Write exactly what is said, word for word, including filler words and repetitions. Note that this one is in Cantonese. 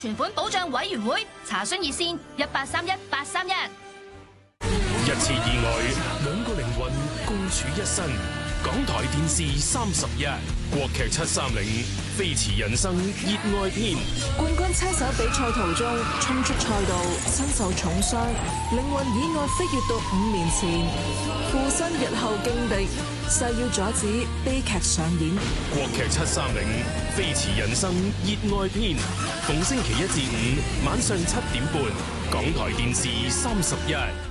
存款保障委員會查詢熱線一八三一八三一。 一次意外，兩個靈魂共處一身。港台電視三十一，國劇七三零，飛馳人生熱愛篇。 冠軍車手比賽途中衝出賽道，身受重傷，靈魂意外飛越到五年前，附身日後勁敵，誓要阻止悲劇上演。 國劇七三零，飛馳人生熱愛篇，逢星期一至五晚上七點半，港台電視三十一。